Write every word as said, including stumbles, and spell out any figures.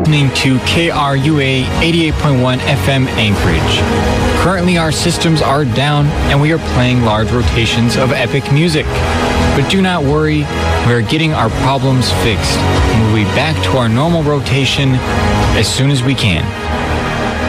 listening to K R U A eighty-eight point one F M Anchorage. Currently our systems are down and we are playing large rotations of epic music. But do not worry, we are getting our problems fixed and we'll be back to our normal rotation as soon as we can.